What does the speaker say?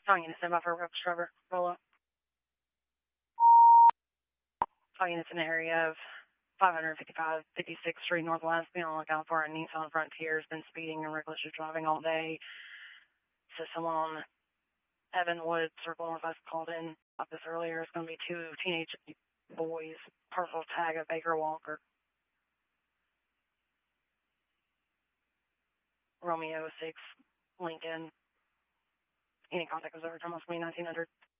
Calling unit stand by for Brooks Trevor. Roll up. Calling units in the area of 555 56th Street Northwest. Be on the lookout for a Nissan Frontier. Has been speeding and reckless driving all day. So someone on Evanwood Circle Northwest called in up this earlier. It's going to be two teenage boys. Parcel tag of Baker Walker. Romeo 6 Lincoln. Any contact was over almost 1900.